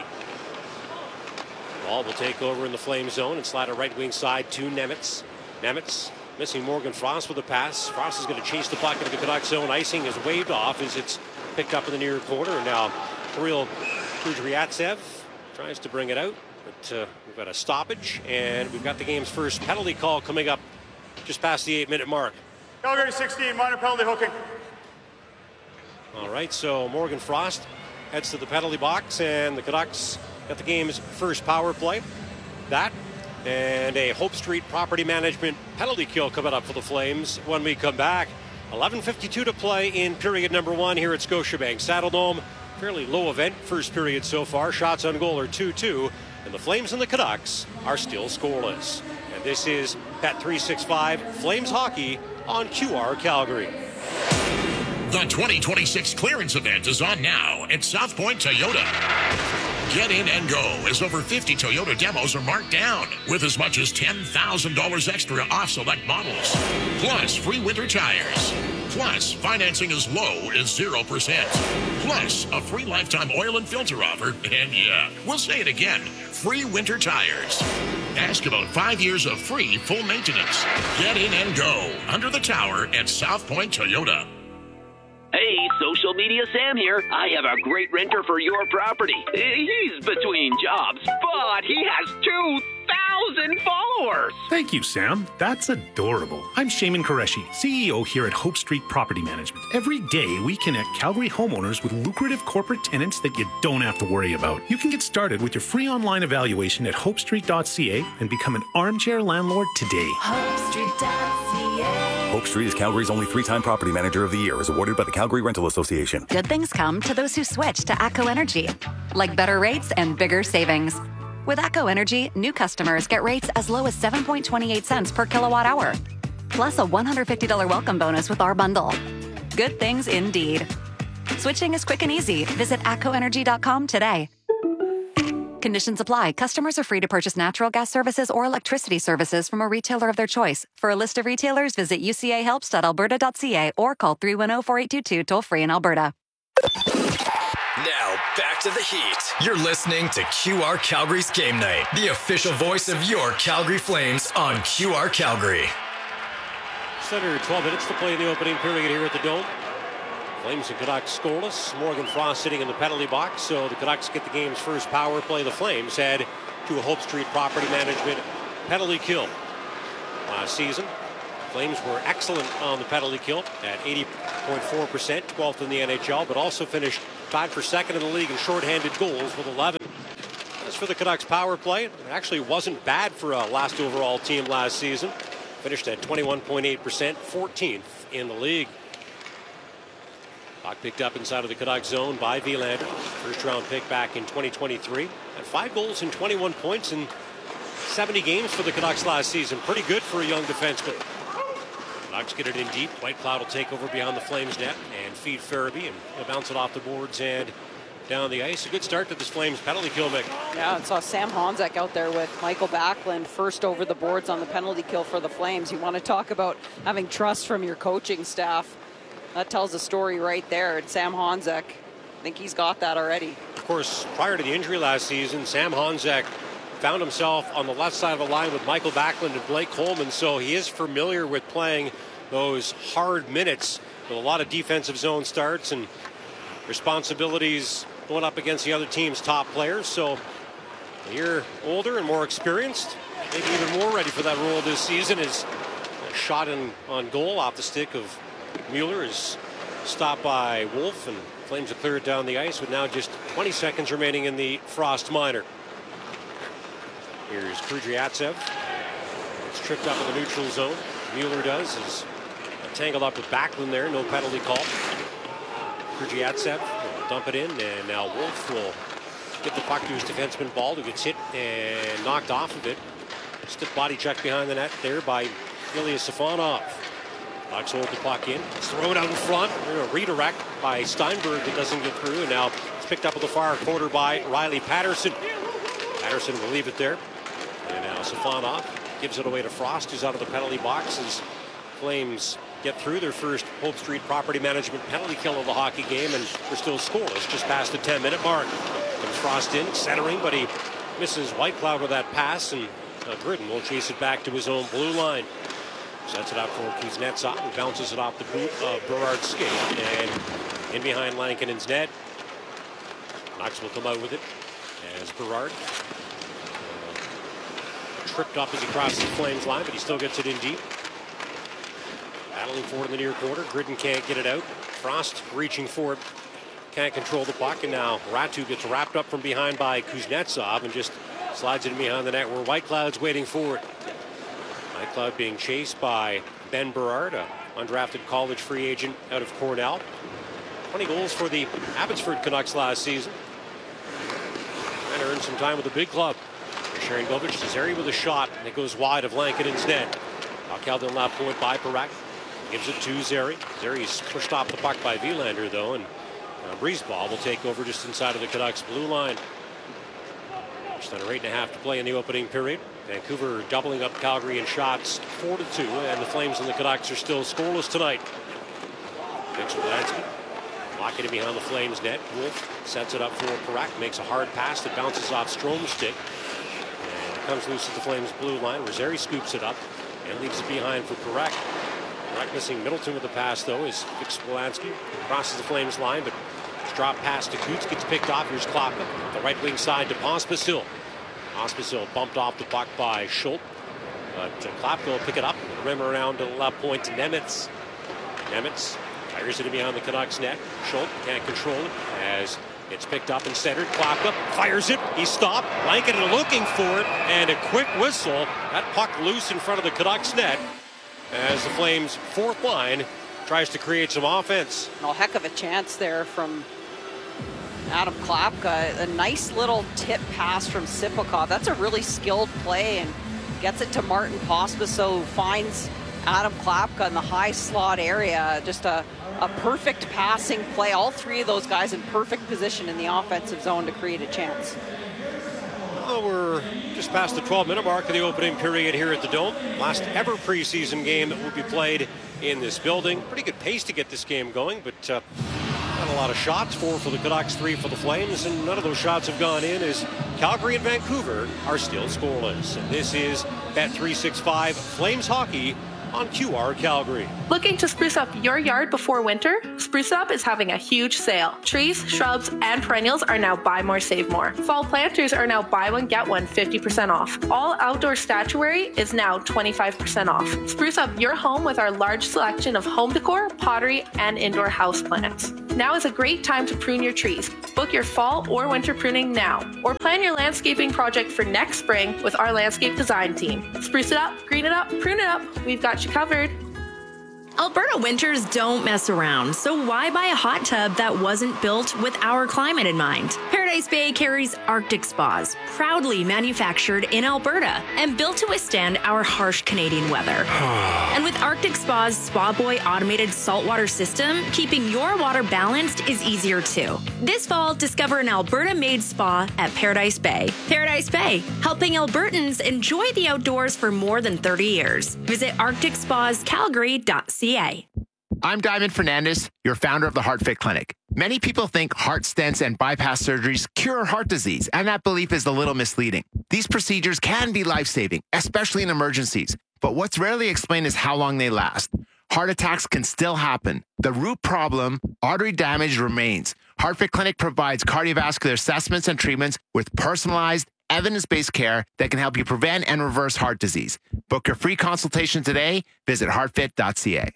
Ball will take over in the Flame zone and slide a right wing side to Nemitz. Nemitz missing Morgan Frost with a pass. Frost is going to chase the puck into the Canucks zone. Icing is waved off as it's picked up in the near corner, and now Kirill Kudryavtsev tries to bring it out, but we've got a stoppage, and we've got the game's first penalty call coming up just past the 8-minute mark. Calgary 16, minor penalty hooking. All right, so Morgan Frost heads to the penalty box, and the Canucks got the game's first power play. That and a Hope Street property management penalty kill coming up for the Flames when we come back. 11:52 to play in period number 1 here at Scotiabank Saddledome. Fairly low event first period so far. Shots on goal are 2-2, and the Flames and the Canucks are still scoreless. And this is Bet365 Flames Hockey on QR Calgary. The 2026 clearance event is on now at South Point Toyota. Get in and go as over 50 Toyota demos are marked down with as much as $10,000 extra off select models. Plus free winter tires. Plus financing as low as 0%. Plus a free lifetime oil and filter offer. And yeah, we'll say it again, free winter tires. Ask about 5 years of free full maintenance. Get in and go under the tower at South Point Toyota. Hey, social media Sam here. I have a great renter for your property. He's between jobs, but he has 2,000 followers. Thank you, Sam. That's adorable. I'm Shaman Qureshi, CEO here at Hope Street Property Management. Every day, we connect Calgary homeowners with lucrative corporate tenants that you don't have to worry about. You can get started with your free online evaluation at hopestreet.ca and become an armchair landlord today. HopeStreet.ca. Hope Street is Calgary's only 3-time property manager of the year, as awarded by the Calgary Rental Association. Good things come to those who switch to ATCO Energy, like better rates and bigger savings. With ATCO Energy, new customers get rates as low as 7.28 cents per kilowatt hour, plus a $150 welcome bonus with our bundle. Good things indeed. Switching is quick and easy. Visit ATCOenergy.com today. Conditions apply. Customers are free to purchase natural gas services or electricity services from a retailer of their choice. For a list of retailers, visit ucahelps.alberta.ca or call 310-4822 toll-free in Alberta. Now, back to the Heat. You're listening to QR Calgary's Game Night, the official voice of your Calgary Flames on QR Calgary. Just under 12 minutes to play in the opening period here at the Dome. Flames and Canucks scoreless. Morgan Frost sitting in the penalty box, so the Canucks get the game's first power play. The Flames head to a Hope Street Property Management penalty kill. Last season, Flames were excellent on the penalty kill at 80.4%, 12th in the NHL, but also finished tied for second in the league in shorthanded goals with 11. As for the Canucks power play, it actually wasn't bad for a last overall team last season. Finished at 21.8%, 14th in the league. Puck picked up inside of the Canucks zone by Willander. First round pick back in 2023. Had 5 goals and 21 points in 70 games for the Canucks last season. Pretty good for a young defenseman. Canucks get it in deep. Whitecloud will take over beyond the Flames net and feed Farabee, and he'll bounce it off the boards and down the ice. A good start to this Flames penalty kill, Mick. Yeah, and saw Sam Honzek out there with Michael Backlund first over the boards on the penalty kill for the Flames. You want to talk about having trust from your coaching staff. That tells a story right there. And Sam Honzek, I think he's got that already. Of course, prior to the injury last season, Sam Honzek found himself on the left side of the line with Michael Backlund and Blake Coleman, so he is familiar with playing those hard minutes with a lot of defensive zone starts and responsibilities going up against the other team's top players. So a year older and more experienced, maybe even more ready for that role this season. Is a shot on goal off the stick of Mueller is stopped by Wolf, and Flames have cleared down the ice with now just 20 seconds remaining in the Frost minor. Here's Kudryavtsev. It's tripped up in the neutral zone. Mueller is tangled up with Backlund there. No penalty call. Kudryavtsev will dump it in, and now Wolf will get the puck to his defenseman Ball, who gets hit and knocked off of it. Stiff body check behind the net there by Ilya Safonov. Bucks hold the puck in. It's thrown out in front. A redirect by Steinberg that doesn't get through. And now it's picked up at the far corner by Riley Patterson. Patterson will leave it there. And now Safonov gives it away to Frost, who's out of the penalty box as Flames get through their first Hope Street Property Management penalty kill of the hockey game. And we're still scoreless just past the 10-minute mark. Comes Frost in, centering, but he misses Whitecloud with that pass. And Gridden will chase it back to his own blue line. Sets it up for Kuznetsov, who bounces it off the boot of Berard's skate and in behind Lankinen's net. Knox will come out with it as Berard tripped up as he crosses the Flames line, but he still gets it in deep. Battling for it in the near quarter. Gridden can't get it out. Frost reaching for it, can't control the puck, and now Ratu gets wrapped up from behind by Kuznetsov and just slides it in behind the net where Whitecloud's waiting for it. Whitecloud being chased by Ben Berard, an undrafted college free agent out of Cornell. 20 goals for the Abbotsford Canucks last season. And earned some time with the big club. Sharangovich, Zeri with a shot, and it goes wide of Lankinen's net. Puck held in left point by Parak. Gives it to Zeri. Zeri's pushed off the puck by Willander, though, and Breezeball will take over just inside of the Canucks blue line. Just under 8.5 to play in the opening period. Vancouver doubling up Calgary in shots 4-2, and the Flames and the Canucks are still scoreless tonight. Next, Wolansky locking it behind the Flames net. Wolf sets it up for Parak, makes a hard pass that bounces off Strome's stick. And it comes loose at the Flames blue line. Roseri scoops it up and leaves it behind for Parak. Parak missing Middleton with the pass, though, is Vix Wolansky crosses the Flames line, but it's dropped pass to Coots, gets picked off. Here's Klopka, the right wing side to Pospisil. Pospisil bumped off the puck by Schultz, but Klopka will pick it up, rim around to the left point to Nemitz. Nemitz fires it in behind the Canucks net. Schultz can't control it as it's picked up and centered. Klopka fires it. He stopped. Lankinen looking for it, and a quick whistle. That puck loose in front of the Canucks net as the Flames' fourth line tries to create some offense. A heck of a chance there from Adam Klopka. A nice little tip pass from Sipakov. That's a really skilled play, and gets it to Martin Pospisil, who finds Adam Klopka in the high slot area. Just a perfect passing play. All three of those guys in perfect position in the offensive zone to create a chance. Well, we're just past the 12-minute mark of the opening period here at the Dome. Last ever preseason game that will be played in this building. Pretty good pace to get this game going, but not a lot of shots. 4 for the Canucks, 3 for the Flames, and none of those shots have gone in as Calgary and Vancouver are still scoreless. And this is Bet365 Flames Hockey on QR Calgary. Looking to spruce up your yard before winter? Spruce Up is having a huge sale. Trees, shrubs, and perennials are now buy more, save more. Fall planters are now buy one, get one 50% off. All outdoor statuary is now 25% off. Spruce up your home with our large selection of home decor, pottery, and indoor houseplants. Now is a great time to prune your trees. Book your fall or winter pruning now, or plan your landscaping project for next spring with our landscape design team. Spruce it up, green it up, prune it up. We've got you covered. Alberta winters don't mess around, so why buy a hot tub that wasn't built with our climate in mind? Paradise Bay carries Arctic Spas, proudly manufactured in Alberta and built to withstand our harsh Canadian weather. And with Arctic Spa's Spa Boy automated saltwater system, keeping your water balanced is easier too. This fall, discover an Alberta-made spa at Paradise Bay. Paradise Bay, helping Albertans enjoy the outdoors for more than 30 years. Visit arcticspascalgary.ca. I'm Diamond Fernandez, your founder of the HeartFit Clinic. Many people think heart stents and bypass surgeries cure heart disease, and that belief is a little misleading. These procedures can be life-saving, especially in emergencies, but what's rarely explained is how long they last. Heart attacks can still happen. The root problem, artery damage, remains. HeartFit Clinic provides cardiovascular assessments and treatments with personalized, evidence-based care that can help you prevent and reverse heart disease. Book your free consultation today. Visit heartfit.ca.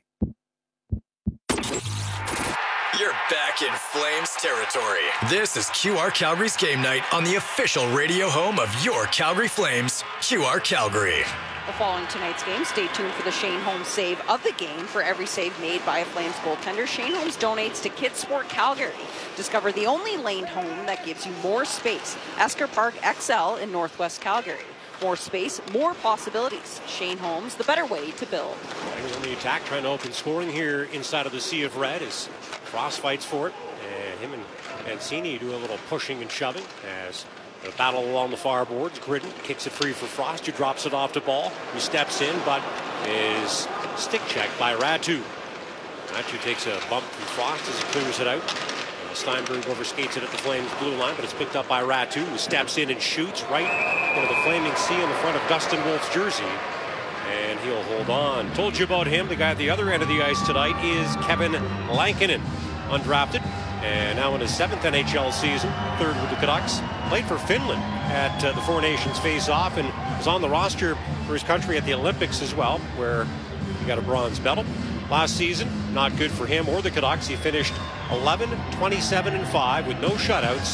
You're back in Flames territory. This is QR Calgary's game night on the official radio home of your Calgary Flames, QR Calgary. Well, following tonight's game, stay tuned for the Shane Holmes save of the game. For every save made by a Flames goaltender, Shane Holmes donates to Kids Sport Calgary. Discover the only laned home that gives you more space. Esker Park XL in Northwest Calgary. More space, more possibilities. Shane Holmes, the better way to build. Flames on the attack, trying to open scoring here inside of the Sea of Red as Frost fights for it. And him and Mancini do a little pushing and shoving as the battle along the far boards. Gridden kicks it free for Frost, who drops it off the ball. He steps in, but is stick checked by Ratu. Ratu takes a bump from Frost as he clears it out. Steinberg overskates it at the Flames blue line, but it's picked up by Ratu, who steps in and shoots right into the flaming sea in the front of Dustin Wolf's jersey. And he'll hold on. Told you about him. The guy at the other end of the ice tonight is Kevin Lankinen, undrafted, and now in his 7th NHL season, 3rd with the Canucks. Played for Finland at the Four Nations face-off and was on the roster for his country at the Olympics as well, where he got a bronze medal. Last season, not good for him or the Canucks. He finished 11, 27, and 5 with no shutouts,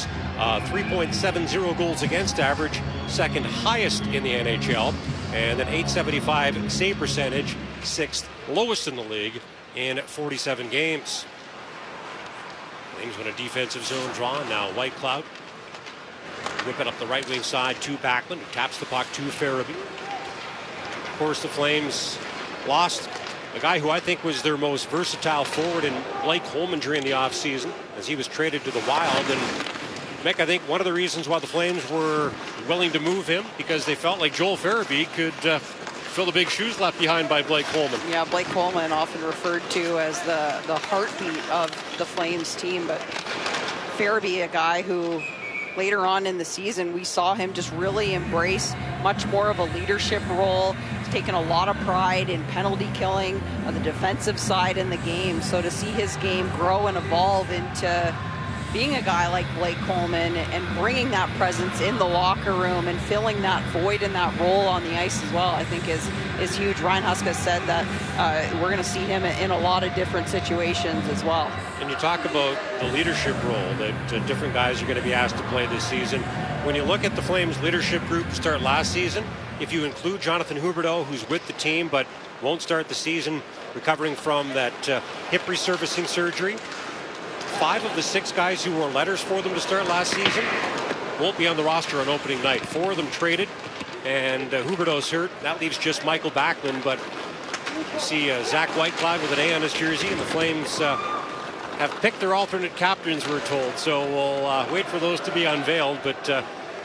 3.70 goals against average, second highest in the NHL, and an .875 save percentage, 6th lowest in the league in 47 games. Flames win a defensive zone draw. Now Whitecloud whip it up the right wing side to Backlund, who taps the puck to Farabee. Of course, the Flames lost a guy who I think was their most versatile forward in Blake Coleman during the offseason as he was traded to the Wild. And Mick, I think one of the reasons why the Flames were willing to move him because they felt like Joel Farabee could fill the big shoes left behind by Blake Coleman. Yeah, Blake Coleman often referred to as the heartbeat of the Flames team, but Farabee, a guy who later on in the season we saw him just really embrace much more of a leadership role. He's taken a lot of pride in penalty killing on the defensive side in the game. So to see his game grow and evolve into being a guy like Blake Coleman and bringing that presence in the locker room and filling that void in that role on the ice as well, I think is huge. Ryan Huska said that we're going to see him in a lot of different situations as well. And you talk about the leadership role that different guys are going to be asked to play this season. When you look at the Flames leadership group start last season, if you include Jonathan Huberdeau, who's with the team but won't start the season, recovering from that hip resurfacing surgery, 5 of the 6 guys who wore letters for them to start last season won't be on the roster on opening night. 4 of them traded, and Huberdeau's hurt. That leaves just Michael Backlund, but you see Zach Whitecloud with an A on his jersey, and the Flames have picked their alternate captains, we're told. So we'll wait for those to be unveiled, but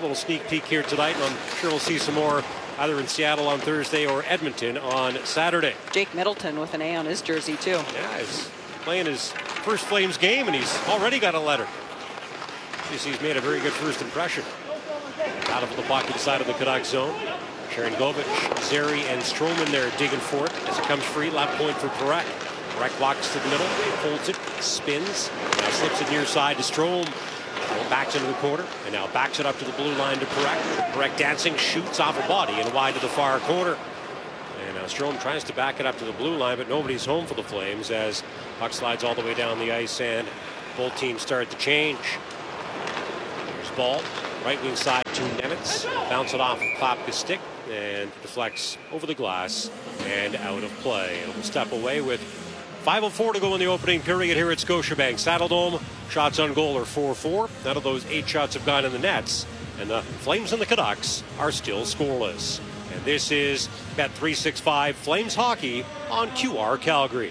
little sneak peek here tonight, and I'm sure we'll see some more either in Seattle on Thursday or Edmonton on Saturday. Jake Middleton with an A on his jersey, too. Yeah, he's playing his first Flames game, and he's already got a letter. He's made a very good first impression. Out of the puck inside of the Canucks zone. Sharangovich, Zary, and Stroman there digging for it as it comes free. Left point for Parekh. Parekh walks to the middle, holds it, spins, now slips it near side to Strome. Backs into the corner, and now backs it up to the blue line to Parekh. Parekh dancing, shoots off a body and wide to the far corner. And now Strome tries to back it up to the blue line, but nobody's home for the Flames as puck slides all the way down the ice, and both teams start to change. Here's ball, right wing side to Nemitz. Bounce it off of Klapka's stick and deflects over the glass and out of play. And we'll step away with 5:04 to go in the opening period here at Scotiabank Saddledome. Shots on goal are 4-4. None of those 8 shots have gone in the nets. And the Flames and the Canucks are still scoreless. And this is Bet365 Flames Hockey on QR Calgary.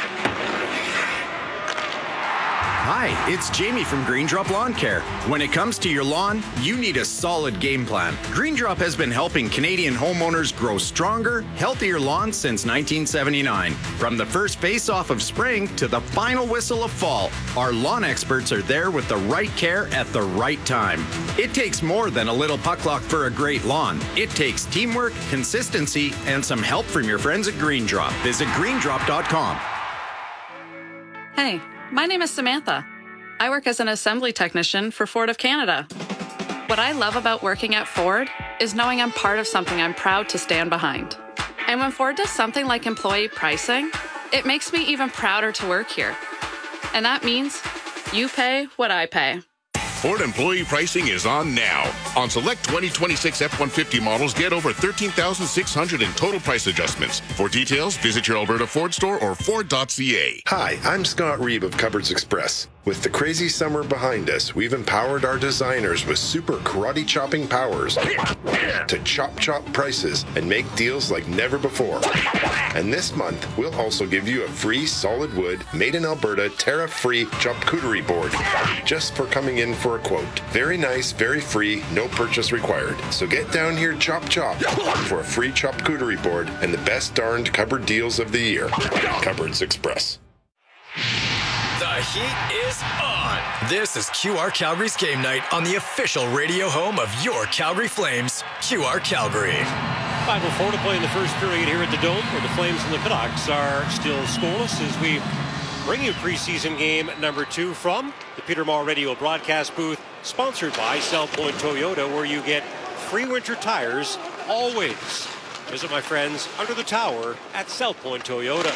Hi, it's Jamie from Green Drop Lawn Care. When it comes to your lawn, you need a solid game plan. Green Drop has been helping Canadian homeowners grow stronger, healthier lawns since 1979. From the first face-off of spring to the final whistle of fall, our lawn experts are there with the right care at the right time. It takes more than a little puck luck for a great lawn. It takes teamwork, consistency, and some help from your friends at Green Drop. Visit greendrop.com. Hey. My name is Samantha. I work as an assembly technician for Ford of Canada. What I love about working at Ford is knowing I'm part of something I'm proud to stand behind. And when Ford does something like employee pricing, it makes me even prouder to work here. And that means you pay what I pay. Ford employee pricing is on now. On select 2026 F-150 models, get over $13,600 in total price adjustments. For details, visit your Alberta Ford store or Ford.ca. Hi, I'm Scott Reeb of Cupboards Express. With the crazy summer behind us, we've empowered our designers with super karate chopping powers to chop prices and make deals like never before. And this month, we'll also give you a free solid wood, made in Alberta, tariff-free charcuterie board just for coming in for a quote. Very nice, very free, no purchase required. So get down here, chop for a free charcuterie board and the best darned cupboard deals of the year. Cupboards Express. The heat is on. This is QR Calgary's game night on the official radio home of your Calgary Flames, QR Calgary. 5:04 to play in the first period here at the Dome, where the Flames and the Canucks are still scoreless as we bring you preseason game number 2 from the Peter Maher Radio broadcast booth, sponsored by South Point Toyota, where you get free winter tires always. Visit my friends under the tower at South Point Toyota.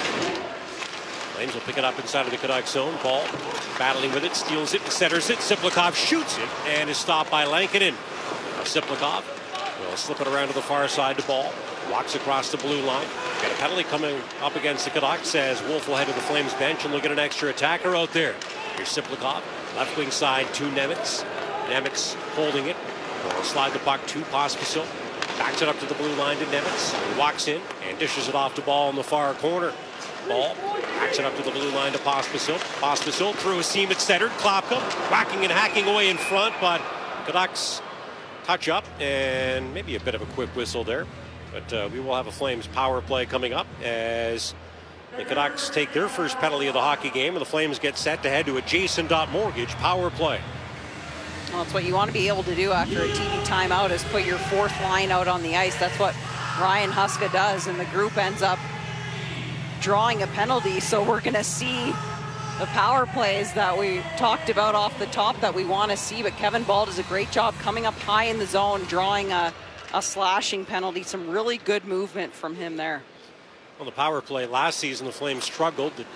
Flames will pick it up inside of the Canucks zone. Ball battling with it, steals it, centers it. Siplikov shoots it and is stopped by Lankinen. Siplikov will slip it around to the far side to Ball. Walks across the blue line. Got a penalty coming up against the Canucks as Wolf will head to the Flames bench and look at an extra attacker out there. Here's Siplikov, left wing side to Nemitz. Nemitz holding it. Will slide the puck to Pospisil. Backs it up to the blue line to Nemitz. He walks in and dishes it off to Ball in the far corner. Ball backs it up to the blue line to Pospisil. Pospisil through a seam at center. Klapka whacking and hacking away in front, but Canucks touch up and maybe a bit of a quick whistle there. But we will have a Flames power play coming up as the Canucks take their first penalty of the hockey game, and the Flames get set to head to a Jason.Mortgage power play. Well, it's what you want to be able to do after a TV timeout is put your fourth line out on the ice. That's what Ryan Huska does, and the group ends up drawing a penalty. So we're going to see the power plays that we talked about off the top that we want to see. But Kevin Ball does a great job coming up high in the zone, drawing a slashing penalty. Some really good movement from him there. On the power play last season, the Flames struggled at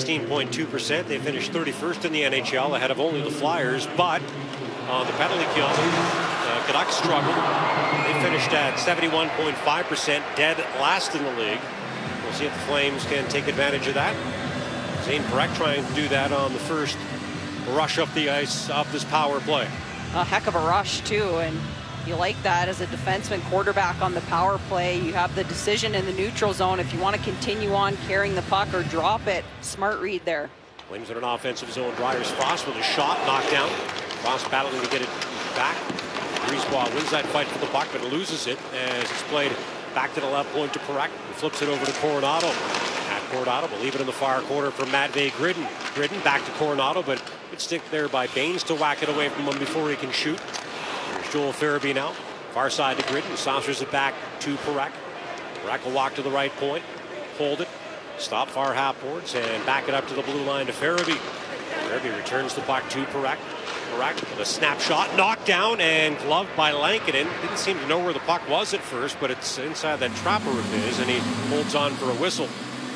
16.2%. They finished 31st in the NHL, ahead of only the Flyers. But on the penalty kill, Canucks struggled. They finished at 71.5%, dead last in the league. We'll see if the Flames can take advantage of that. Zane Parekh trying to do that on the first rush up the ice off this power play. A heck of a rush, too, and you like that as a defenseman quarterback on the power play. You have the decision in the neutral zone if you want to continue on carrying the puck or drop it. Smart read there. Flames in an offensive zone. Dryers Frost with a shot knocked down. Frost battling to get it back. Reese Francois wins that fight for the puck, but loses it as it's played back to the left point to Parekh. He flips it over to Coronado. At Coronado will leave it in the far corner for Matvei Gridin. Gridin back to Coronado, but good stick there by Baines to whack it away from him before he can shoot. Here's Joel Farabee now. Far side to Gridin. Saucers it back to Parekh. Parekh will walk to the right point. Hold it. Stop far half boards and back it up to the blue line to Farabee. Farabee returns the puck to Parekh. Parekh with a snapshot, knocked down and gloved by Lankinen. Didn't seem to know where the puck was at first, but it's inside that trapper of his, and he holds on for a whistle.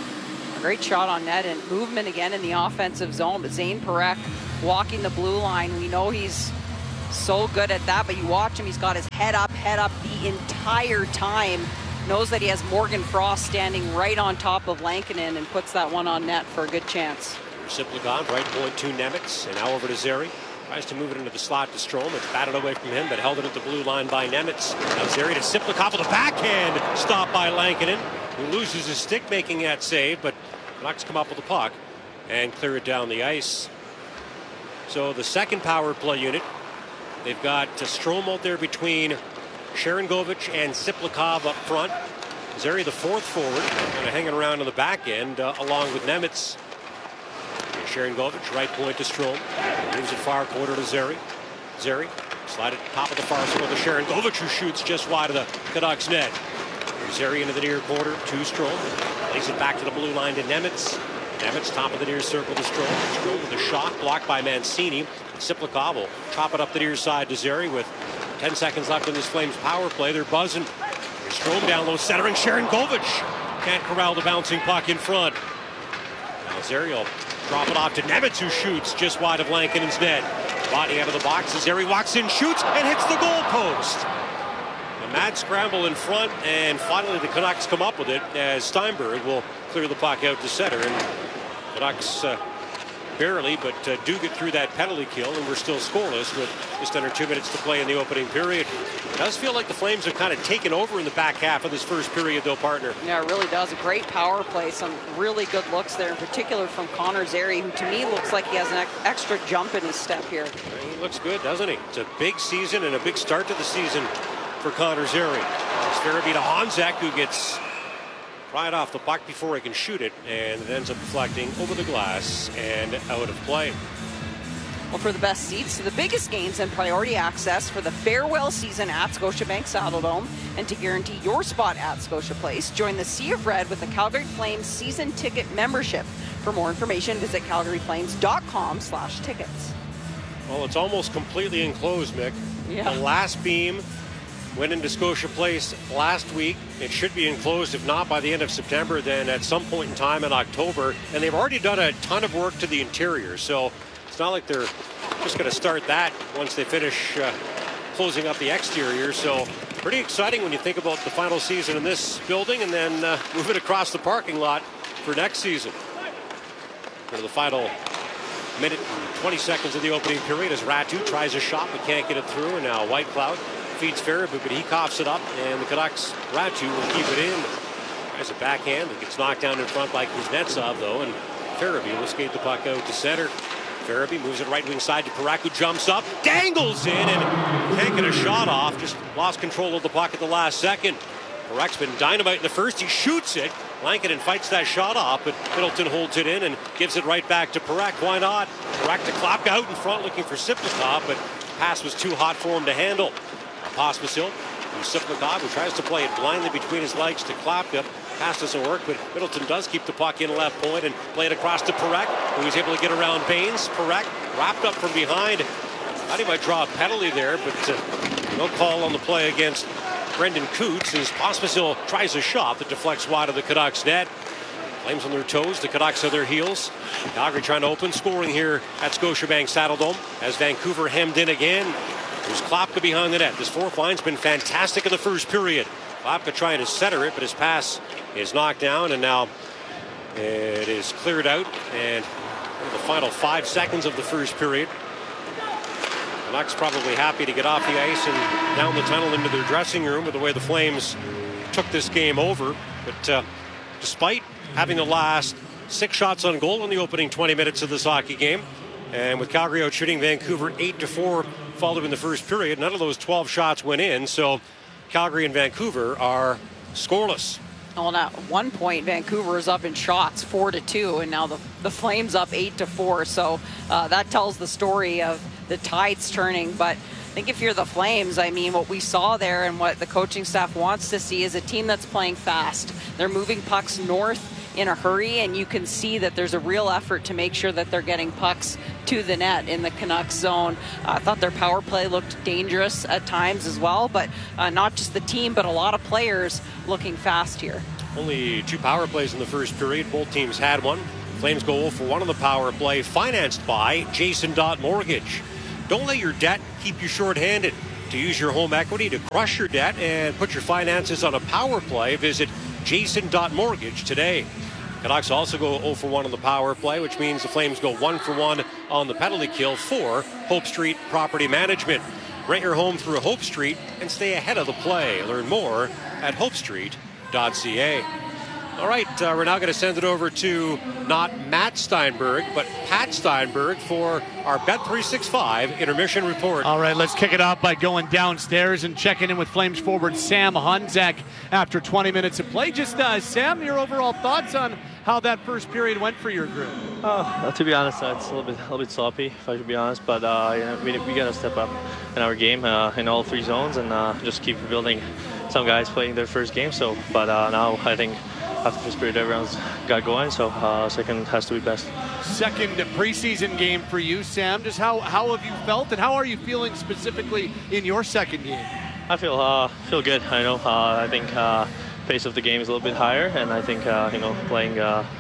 A great shot on net and movement again in the offensive zone, but Zane Parekh walking the blue line. We know he's so good at that, but you watch him, he's got his head up the entire time. Knows that he has Morgan Frost standing right on top of Lankinen and puts that one on net for a good chance. Simplakov, right point to Nemitz, and now over to Zary. Tries to move it into the slot to Strome. It's batted away from him, but held it at the blue line by Nemitz. Now Zary to Simplakov with a backhand stop by Lankinen, who loses his stick making that save, but Canucks come up with the puck and clear it down the ice. So the second power play unit, they've got Strome out there between Sharangovich and Simplakov up front. Zary, the fourth forward, kind of hanging around on the back end along with Nemitz. Sharangovich, right point to Strome. Moves it far quarter to Zary. Zary, slide it top of the far circle to Sharangovich, who shoots just wide of the Canucks net. Zary into the near quarter to Strome. Lays it back to the blue line to Nemitz. Nemitz, top of the near circle to Strome. Strome with a shot blocked by Mancini. Simplakov will chop it up the near side to Zary with 10 seconds left in this Flames power play. They're buzzing. Strome down low, centering. Sharangovich can't corral the bouncing puck in front. Now Zary will drop it off to Nemitz, who shoots just wide of Lankinen's net. Body out of the box. Zary walks in, shoots, and hits the goal post. A mad scramble in front, and finally the Canucks come up with it as Steinberg will clear the puck out to center. And Canucks barely, but do get through that penalty kill, and we're still scoreless with just under 2 minutes to play in the opening period. It does feel like the Flames have kind of taken over in the back half of this first period, though, partner. Yeah, it really does. A great power play. Some really good looks there, in particular from Connor Zary, who to me looks like he has an extra jump in his step here. He looks good, doesn't he? It's a big season and a big start to the season for Connor Zary. It's Farabee to Honzek, who gets right off the puck before he can shoot it, and it ends up deflecting over the glass and out of play. Well, for the best seats to the biggest games and priority access for the farewell season at Scotiabank Saddledome, and to guarantee your spot at Scotia Place, join the Sea of Red with the Calgary Flames season ticket membership. For more information, visit calgaryflames.com/tickets. Well, it's almost completely enclosed, Mick. Yeah. The last beam went into Scotia Place last week. It should be enclosed, if not by the end of September, then at some point in time in October. And they've already done a ton of work to the interior, so it's not like they're just going to start that once they finish closing up the exterior. So pretty exciting when you think about the final season in this building, and then move it across the parking lot for next season. For the final minute and 20 seconds of the opening period as Ratu tries a shot but can't get it through, and now Whitecloud feeds Farabee, but he coughs it up, and the Canucks, Ratu, will keep it in. There's a backhand that gets knocked down in front by Kuznetsov, though, and Farabee will skate the puck out to center. Farabee moves it right wing side to Parekh, who jumps up, dangles in, and can't get a shot off. Just lost control of the puck at the last second. Parek's been dynamite in the first. He shoots it. Lankinen fights that shot off, but Middleton holds it in and gives it right back to Parekh. Why not? Parekh to Klapka out in front looking for Simplakov, but pass was too hot for him to handle. Pospisil from Simplakov, who tries to play it blindly between his legs to Klapka. Pass doesn't work, but Middleton does keep the puck in left point and play it across to Parekh, who was able to get around Baines. Parekh wrapped up from behind. Thought he might draw a penalty there, but no call on the play against Brendan Coots as Pospisil tries a shot that deflects wide of the Canucks net. Flames on their toes, the Canucks on their heels. Calgary trying to open scoring here at Scotiabank Saddledome as Vancouver hemmed in again. There's Klapka behind the net. This fourth line's been fantastic in the first period. Klapka trying to center it, but his pass is knocked down, and now it is cleared out. And the final 5 seconds of the first period. Canucks probably happy to get off the ice and down the tunnel into their dressing room with the way the Flames took this game over. But despite having the last 6 shots on goal in the opening 20 minutes of this hockey game, and with Calgary out shooting Vancouver 8-4 followed in the first period. None of those 12 shots went in, so Calgary and Vancouver are scoreless. Well, now, at one point, Vancouver is up in shots 4-2, and now the Flames up 8-4. So that tells the story of the tides turning. But I think if you're the Flames, I mean, what we saw there and what the coaching staff wants to see is a team that's playing fast. They're moving pucks north in a hurry, and you can see that there's a real effort to make sure that they're getting pucks to the net in the Canucks zone. I thought their power play looked dangerous at times as well, but not just the team, but a lot of players looking fast here. Only 2 power plays in the first period. Both teams had one. Flames go 0 for 1 on the power play, financed by Jason Mortgage. Don't let your debt keep you short-handed. To use your home equity to crush your debt and put your finances on a power play, visit Jason.mortgage today. Canucks also go 0 for 1 on the power play, which means the Flames go 1 for 1 on the penalty kill for Hope Street Property Management. Rent your home through Hope Street and stay ahead of the play. Learn more at hopestreet.ca. All right, we're now going to send it over to not Matt Steinberg, but Pat Steinberg for our Bet365 intermission report. All right, let's kick it off by going downstairs and checking in with Flames forward Sam Honzek after 20 minutes of play. Just, Sam, your overall thoughts on how that first period went for your group? To be honest, it's a little bit sloppy, if I should be honest. But we got to step up in our game in all 3 zones and just keep building. Some guys playing their first game, but now I think after first period everyone's got going, so second has to be best. Second preseason game for you, Sam. Just how have you felt, and how are you feeling specifically in your second game? I feel good. I know. I think pace of the game is a little bit higher, and I think playing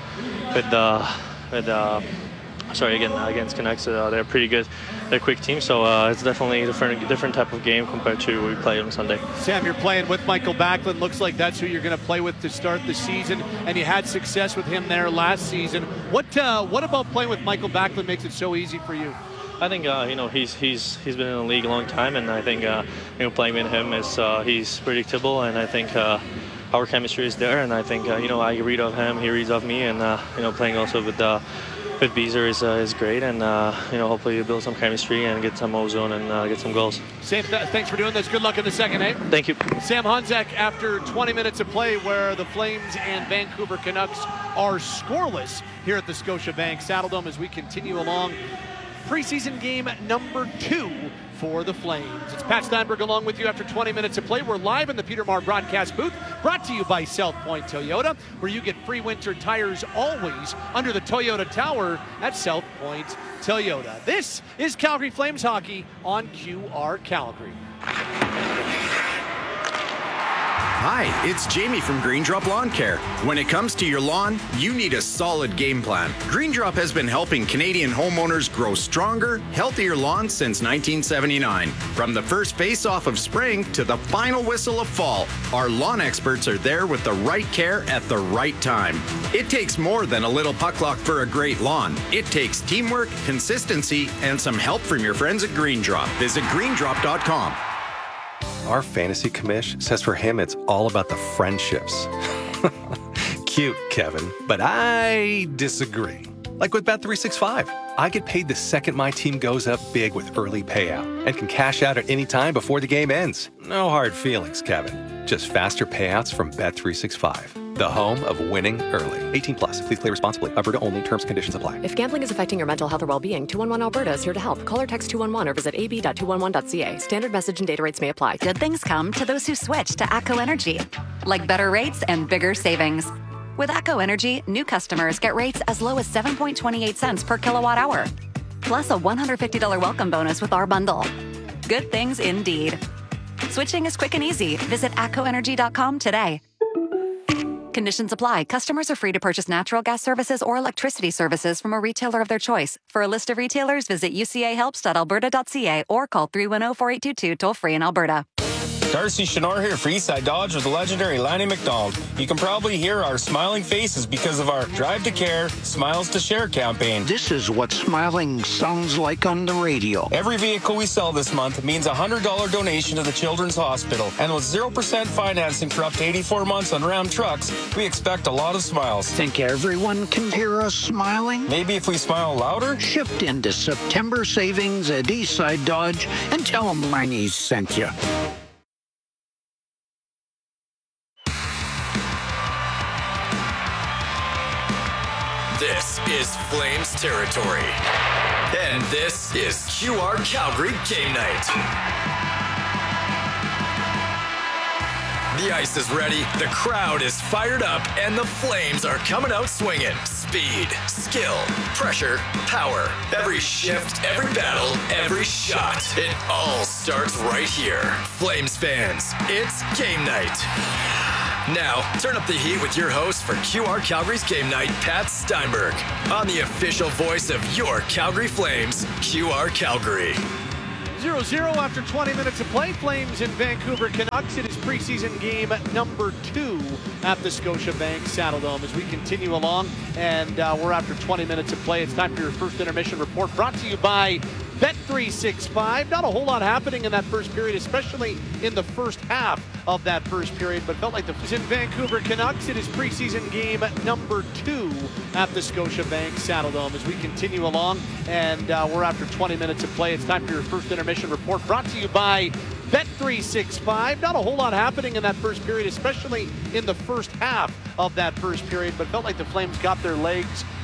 against Canucks, they're pretty good. They're a quick team, so it's definitely a different type of game compared to what we played on Sunday. Sam, you're playing with Michael Backlund. Looks like that's who you're going to play with to start the season, and you had success with him there last season. What about playing with Michael Backlund makes it so easy for you? I think he's been in the league a long time, and I think playing with him is he's predictable, and I think our chemistry is there, and I think I read of him, he reads of me, and playing also with Beezer is great, and hopefully you build some chemistry and get some ozone and get some goals. Sam, thanks for doing this. Good luck in the second, eh? Thank you. Sam Honzek after 20 minutes of play where the Flames and Vancouver Canucks are scoreless here at the Scotiabank Saddledome as we continue along. Preseason game number 2 for the Flames. It's Pat Steinberg along with you after 20 minutes of play. We're live in the Peter Maher broadcast booth, brought to you by South Point Toyota, where you get free winter tires always under the Toyota Tower at South Point Toyota. This is Calgary Flames hockey on QR Calgary. Hi, it's Jamie from Green Drop Lawn Care. When it comes to your lawn, you need a solid game plan. Green Drop has been helping Canadian homeowners grow stronger, healthier lawns since 1979. From the first face-off of spring to the final whistle of fall, our lawn experts are there with the right care at the right time. It takes more than a little puck luck for a great lawn. It takes teamwork, consistency, and some help from your friends at Green Drop. Visit greendrop.com. Our fantasy commish says for him it's all about the friendships. Cute, Kevin, but I disagree. Like with Bet365, I get paid the second my team goes up big with early payout and can cash out at any time before the game ends. No hard feelings, Kevin. Just faster payouts from Bet365, the home of winning early. 18 plus. Please play responsibly. Alberta only. Terms and conditions apply. If gambling is affecting your mental health or well-being, 211 Alberta is here to help. Call or text 211 or visit ab.211.ca. Standard message and data rates may apply. Good things come to those who switch to ATCO Energy, like better rates and bigger savings. With ATCO Energy, new customers get rates as low as 7.28 cents per kilowatt hour, plus a $150 welcome bonus with our bundle. Good things indeed. Switching is quick and easy. Visit atcoenergy.com today. Conditions apply. Customers are free to purchase natural gas services or electricity services from a retailer of their choice. For a list of retailers, visit ucahelps.alberta.ca or call 310-4822 toll-free in Alberta. Darcy Chenor here for Eastside Dodge with the legendary Lanny McDonald. You can probably hear our smiling faces because of our Drive to Care, Smiles to Share campaign. This is what smiling sounds like on the radio. Every vehicle we sell this month means a $100 donation to the Children's Hospital. And with 0% financing for up to 84 months on Ram trucks, we expect a lot of smiles. Think everyone can hear us smiling? Maybe if we smile louder? Shift into September savings at Eastside Dodge and tell them Lanny's sent you. This is Flames territory. And this is QR Calgary Game Night. The ice is ready, the crowd is fired up, and the Flames are coming out swinging. Speed, skill, pressure, power. Every shift, every battle, every shot. It all starts right here. Flames fans, it's game night. Now, turn up the heat with your host for QR Calgary's Game Night, Pat Steinberg, on the official voice of your Calgary Flames, QR Calgary. 0-0 after 20 minutes of play. Flames in Vancouver Canucks. It is preseason game number 2 at the Scotiabank Saddledome as we continue along. And we're after 20 minutes of play. It's time for your first intermission report brought to you by Bet365. Not a whole lot happening in that first period, especially in the first half of that first period, but felt like the in Vancouver Canucks. It is preseason game number 2 at the Scotiabank Saddledome as we continue along. And we're after 20 minutes of play. It's time for your first intermission report brought to you by Bet365. Not a whole lot happening in that first period, especially in the first half of that first period, but felt like the Flames got their legs